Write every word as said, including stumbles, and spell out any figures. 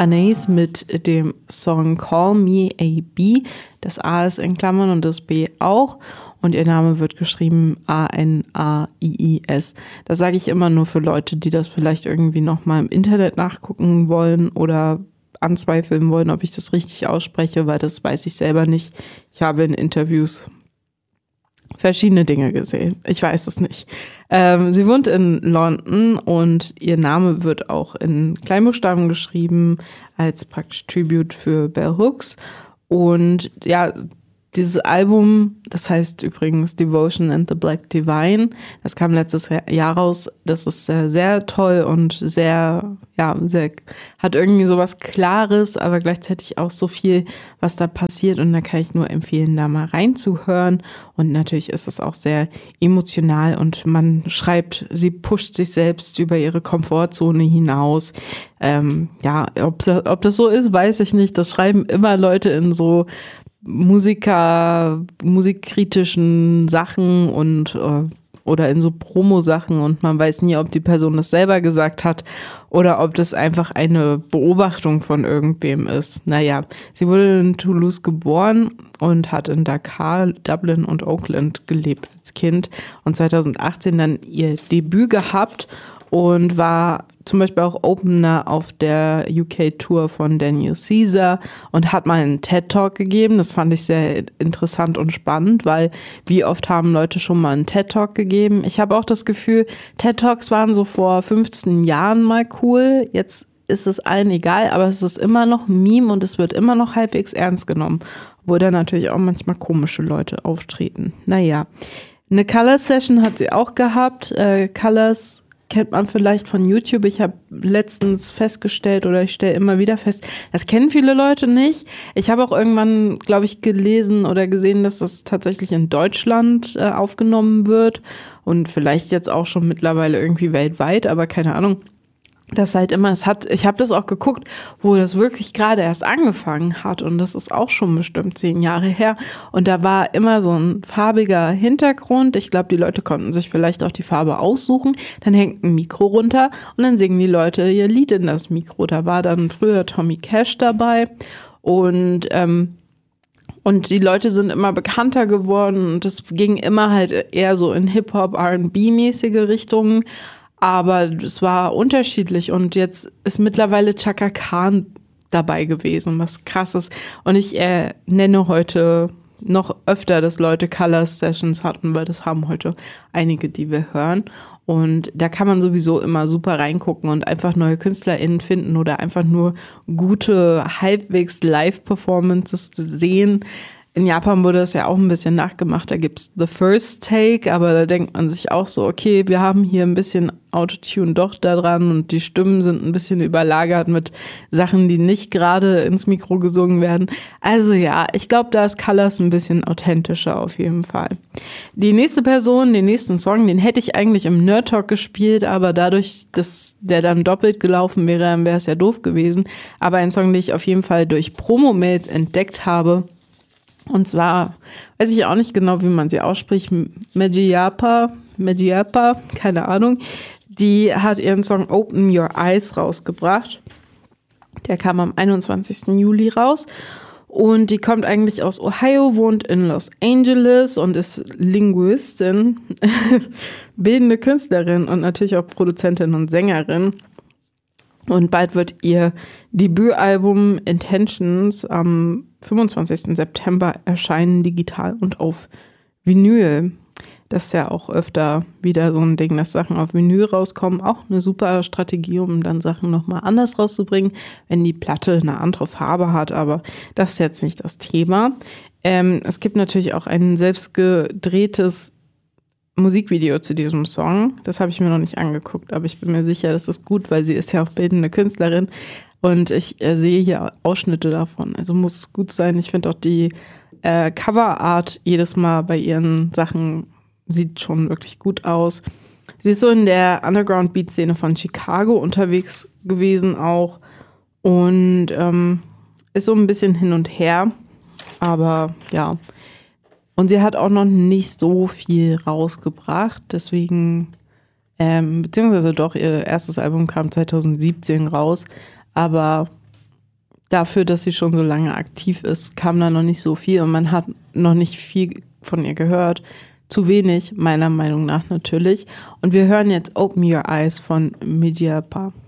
Anais mit dem Song Call Me A B. Das A ist in Klammern und das B auch. Und ihr Name wird geschrieben A N A I I S. Das sage ich immer nur für Leute, die das vielleicht irgendwie nochmal im Internet nachgucken wollen oder anzweifeln wollen, ob ich das richtig ausspreche, weil das weiß ich selber nicht. Ich habe in Interviews verschiedene Dinge gesehen. Ich weiß es nicht. Ähm, sie wohnt in London und ihr Name wird auch in Kleinbuchstaben geschrieben als praktisch Tribute für Bell Hooks. Und ja, dieses Album, das heißt übrigens Devotion and the Black Divine, das kam letztes Jahr raus. Das ist sehr, sehr toll und sehr, ja, sehr, hat irgendwie sowas Klares, aber gleichzeitig auch so viel, was da passiert. Und da kann ich nur empfehlen, da mal reinzuhören. Und natürlich ist es auch sehr emotional und man schreibt, sie pusht sich selbst über ihre Komfortzone hinaus. Ähm, ja, ob, ob das so ist, weiß ich nicht. Das schreiben immer Leute in so Musiker, musikkritischen Sachen und äh, oder in so Promo-Sachen und man weiß nie, ob die Person das selber gesagt hat oder ob das einfach eine Beobachtung von irgendwem ist. Naja, sie wurde in Toulouse geboren und hat in Dakar, Dublin und Oakland gelebt als Kind und zweitausendachtzehn dann ihr Debüt gehabt und war zum Beispiel auch Opener auf der U K-Tour von Daniel Caesar und hat mal einen TED-Talk gegeben. Das fand ich sehr interessant und spannend, weil wie oft haben Leute schon mal einen TED-Talk gegeben? Ich habe auch das Gefühl, TED-Talks waren so vor fünfzehn Jahren mal cool. Jetzt ist es allen egal, aber es ist immer noch ein Meme und es wird immer noch halbwegs ernst genommen, obwohl da natürlich auch manchmal komische Leute auftreten. Naja, eine Color-Session hat sie auch gehabt. Äh, Colors kennt man vielleicht von YouTube. Ich habe letztens festgestellt oder ich stelle immer wieder fest, das kennen viele Leute nicht. Ich habe auch irgendwann, glaube ich, gelesen oder gesehen, dass das tatsächlich in Deutschland äh, aufgenommen wird und vielleicht jetzt auch schon mittlerweile irgendwie weltweit, aber keine Ahnung. Das halt immer, es hat, ich habe das auch geguckt, wo das wirklich gerade erst angefangen hat und das ist auch schon bestimmt zehn Jahre her und da war immer so ein farbiger Hintergrund. Ich glaube, die Leute konnten sich vielleicht auch die Farbe aussuchen, dann hängt ein Mikro runter und dann singen die Leute ihr Lied in das Mikro. Da war dann früher Tommy Cash dabei und ähm, Und die Leute sind immer bekannter geworden und es ging immer halt eher so in Hip-Hop, R and B-mäßige Richtungen. Aber es war unterschiedlich und jetzt ist mittlerweile Chaka Khan dabei gewesen, was krass ist. Und ich äh, nenne heute noch öfter, dass Leute Color Sessions hatten, weil das haben heute einige, die wir hören. Und da kann man sowieso immer super reingucken und einfach neue KünstlerInnen finden oder einfach nur gute, halbwegs Live-Performances sehen. In Japan wurde das ja auch ein bisschen nachgemacht, da gibt's The First Take, aber da denkt man sich auch so, okay, wir haben hier ein bisschen Autotune doch da dran und die Stimmen sind ein bisschen überlagert mit Sachen, die nicht gerade ins Mikro gesungen werden. Also ja, ich glaube, da ist Colors ein bisschen authentischer auf jeden Fall. Die nächste Person, den nächsten Song, den hätte ich eigentlich im Nerd Talk gespielt, aber dadurch, dass der dann doppelt gelaufen wäre, dann wäre es ja doof gewesen. Aber ein Song, den ich auf jeden Fall durch Promo-Mails entdeckt habe, und zwar weiß ich auch nicht genau, wie man sie ausspricht, Mediapa, Mediapa, keine Ahnung. Die hat ihren Song Open Your Eyes rausgebracht. Der kam am einundzwanzigsten Juli raus. Und die kommt eigentlich aus Ohio, wohnt in Los Angeles und ist Linguistin, bildende Künstlerin und natürlich auch Produzentin und Sängerin. Und bald wird ihr Debütalbum Intentions am fünfundzwanzigsten September erscheinen, digital und auf Vinyl. Das ist ja auch öfter wieder so ein Ding, dass Sachen auf Vinyl rauskommen. Auch eine super Strategie, um dann Sachen nochmal anders rauszubringen, wenn die Platte eine andere Farbe hat. Aber das ist jetzt nicht das Thema. Ähm, es gibt natürlich auch ein selbst gedrehtes Musikvideo zu diesem Song. Das habe ich mir noch nicht angeguckt, aber ich bin mir sicher, das ist gut, weil sie ist ja auch bildende Künstlerin und ich äh, sehe hier Ausschnitte davon. Also muss es gut sein. Ich finde auch die äh, Coverart jedes Mal bei ihren Sachen sieht schon wirklich gut aus. Sie ist so in der Underground-Beat-Szene von Chicago unterwegs gewesen auch und ähm, ist so ein bisschen hin und her, aber ja. Und sie hat auch noch nicht so viel rausgebracht, deswegen, ähm, beziehungsweise doch, ihr erstes Album kam zweitausendsiebzehn raus, aber dafür, dass sie schon so lange aktiv ist, kam da noch nicht so viel und man hat noch nicht viel von ihr gehört. Zu wenig, meiner Meinung nach natürlich. Und wir hören jetzt Open Your Eyes von Mediapa.